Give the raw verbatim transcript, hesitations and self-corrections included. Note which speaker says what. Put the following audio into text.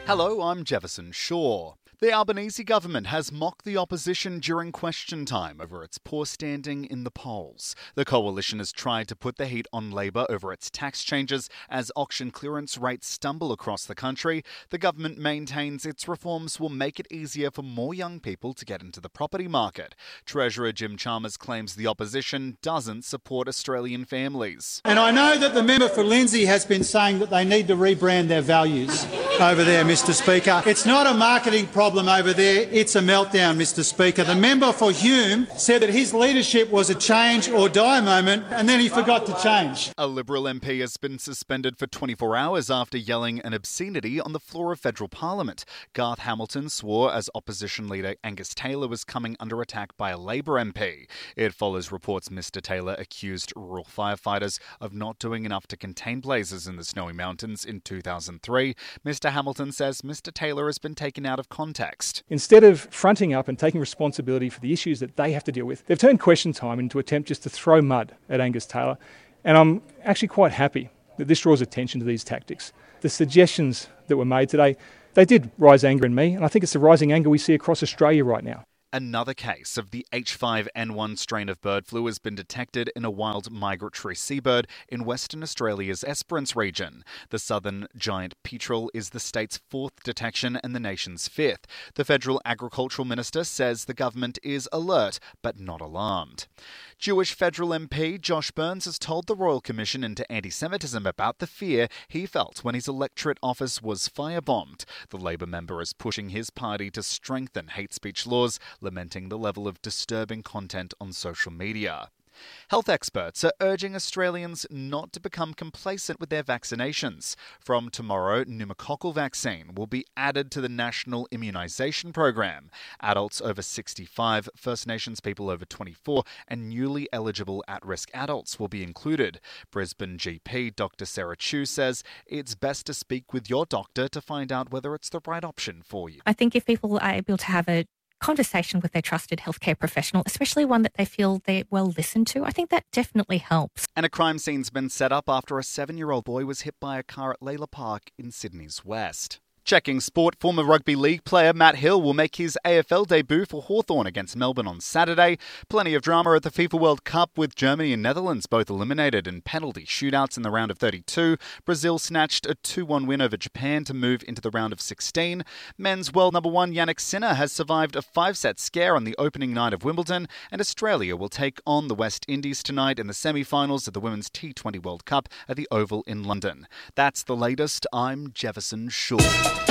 Speaker 1: Hello, I'm Jefferson Shaw. The Albanese government has mocked the opposition during question time over its poor standing in the polls. The coalition has tried to put the heat on Labor over its tax changes as auction clearance rates stumble across the country. The government maintains its reforms will make it easier for more young people to get into the property market. Treasurer Jim Chalmers claims the opposition doesn't support Australian families.
Speaker 2: And I know that the member for Lindsay has been saying that they need to rebrand their values over there, Mister Speaker. It's not a marketing problem over there, it's a meltdown, Mister Speaker. The member for Hume said that his leadership was a change or die moment, and then he forgot to change.
Speaker 1: A Liberal M P has been suspended for twenty-four hours after yelling an obscenity on the floor of federal parliament. Garth Hamilton swore as opposition leader Angus Taylor was coming under attack by a Labor M P. It follows reports Mister Taylor accused rural firefighters of not doing enough to contain blazes in the Snowy Mountains in two thousand three. Mister Hamilton says Mister Taylor has been taken out of context.
Speaker 3: Instead of fronting up and taking responsibility for the issues that they have to deal with, they've turned question time into an attempt just to throw mud at Angus Taylor. And I'm actually quite happy that this draws attention to these tactics. The suggestions that were made today, they did rise anger in me, and I think it's the rising anger we see across Australia right now.
Speaker 1: Another case of the H five N one strain of bird flu has been detected in a wild migratory seabird in Western Australia's Esperance region. The southern giant petrel is the state's fourth detection and the nation's fifth. The federal agricultural minister says the government is alert but not alarmed. Jewish federal M P Josh Burns has told the Royal Commission into Anti-Semitism about the fear he felt when his electorate office was firebombed. The Labor member is pushing his party to strengthen hate speech laws, lamenting the level of disturbing content on social media. Health experts are urging Australians not to become complacent with their vaccinations. From tomorrow, pneumococcal vaccine will be added to the National Immunisation Program. Adults over sixty-five, First Nations people over twenty-four, and newly eligible at-risk adults will be included. Brisbane G P Doctor Sarah Chu says it's best to speak with your doctor to find out whether it's the right option for you.
Speaker 4: I think if people are able to have a conversation with their trusted healthcare professional, especially one that they feel they're well listened to, I think that definitely helps.
Speaker 1: And a crime scene's been set up after a seven-year-old boy was hit by a car at Layla Park in Sydney's west. Checking sport, former rugby league player Matt Hill will make his A F L debut for Hawthorn against Melbourne on Saturday. Plenty of drama at the FIFA World Cup with Germany and Netherlands both eliminated in penalty shootouts in the round of thirty-two. Brazil snatched a two one win over Japan to move into the round of sixteen. Men's world number one Yannick Sinner has survived a five-set scare on the opening night of Wimbledon, and Australia will take on the West Indies tonight in the semi-finals of the Women's T twenty World Cup at the Oval in London. That's the latest. I'm Jefferson Shaw.